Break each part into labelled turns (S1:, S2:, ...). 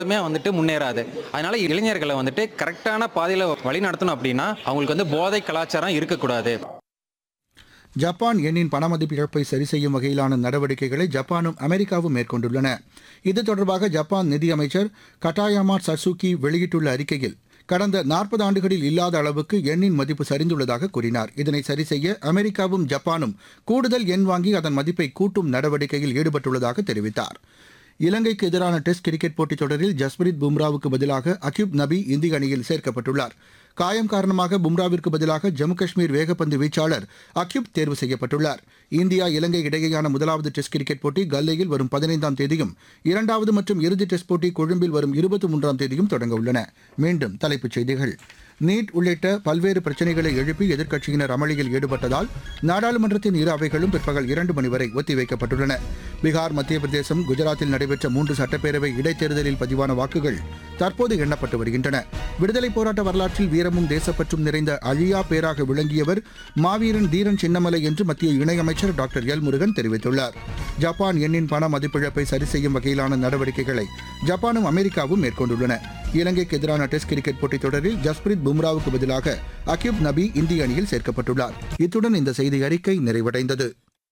S1: வந்துட்டு முன்னேறாது. அதனால இளைஞர்களை வந்துட்டு கரெக்டான பாதையில வழி நடத்தணும் அப்படின்னா, அவங்களுக்கு வந்து போதை கலாச்சாரம் இருக்கக்கூடாது.
S2: ஜப்பான் எண்ணின் பணமதிப்பு இழப்பை சரி செய்யும் வகையிலான நடவடிக்கைகளை ஜப்பானும் அமெரிக்காவும் மேற்கொண்டுள்ளன. இது தொடர்பாக ஜப்பான் நிதியமைச்சர் கட்டாயாமா சட்சுகி வெளியிட்டுள்ள அறிக்கையில், கடந்த 40 ஆண்டுகளில் இல்லாத அளவுக்கு எண்ணின் மதிப்பு சரிந்துள்ளதாக கூறினார். இதனை சரி செய்ய அமெரிக்காவும் ஜப்பானும் கூடுதல் எண் வாங்கி அதன் மதிப்பை கூட்டும் நடவடிக்கையில் ஈடுபட்டுள்ளதாக தெரிவித்தார். இலங்கைக்கு எதிரான டெஸ்ட் கிரிக்கெட் போட்டித் தொடரில் ஜஸ்பிரித் பும்ராவுக்கு பதிலாக அக்யூப் நபி இந்திய அணியில் சேர்க்கப்பட்டுள்ளார். காயம் காரணமாக பும்ராவிற்கு பதிலாக ஜம்மு காஷ்மீர் வேகப்பந்து வீச்சாளர் அக்யூப் தேர்வு செய்யப்பட்டுள்ளார். இந்தியா இலங்கை இடையேயான முதலாவது டெஸ்ட் கிரிக்கெட் போட்டி கல்லேயில் வரும் 15ஆம் தேதியும், இரண்டாவது மற்றும் இறுதி டெஸ்ட் போட்டி கொழும்பில் வரும் 23ஆம் தேதியும் தொடங்க உள்ளன. மீண்டும் தலைப்புச் செய்திகள். நீட் உள்ளிட்ட பல்வேறு பிரச்சினைகளை எழுப்பி எதிர்க்கட்சியினர் அமளியில் ஈடுபட்டதால் நாடாளுமன்றத்தின் இரு அவைகளும் பிற்பகல் 2 மணி வரை ஒத்திவைக்கப்பட்டுள்ளன. பீகார், மத்திய பிரதேசம், குஜராத்தில் நடைபெற்ற 3 சட்டப்பேரவை இடைத்தேர்தலில் பதிவான வாக்குகள் தற்போது எண்ணப்பட்டு வருகின்றன. விடுதலைப் போராட்ட வரலாற்றில் வீரமும் தேசப்பற்றும் நிறைந்த அழியா பேராக விளங்கியவர் மாவீரன் தீரன் சின்னமலை என்று மத்திய இணையமைச்சர் டாக்டர் எல் முருகன் தெரிவித்துள்ளார். ஜப்பான் எண்ணின் பண மதிப்பிழப்பை சரி செய்யும் வகையிலான நடவடிக்கைகளை ஜப்பானும் அமெரிக்காவும் மேற்கொண்டுள்ளன. இலங்கைக்கு எதிரான டெஸ்ட் கிரிக்கெட் போட்டித் தொடரில் ஜஸ்பிரித் பும்ராவுக்கு பதிலாக அக்யூப் நபி இந்திய அணியில் சேர்க்கப்பட்டுள்ளார். இத்துடன் இந்த செய்தி அறிக்கை நிறைவடைந்தது.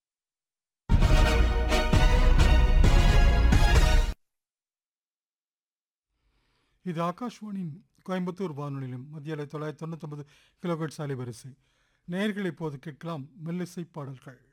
S3: இது ஆகாஷ்வாணியின் கோயம்புத்தூர் வானொலியிலும் மத்திய 999 கிலோஹெர்ட்ஸ் அலைவரிசை. நேயர்கள் இப்போது கேட்கலாம் மெல்லிசை பாடல்கள்.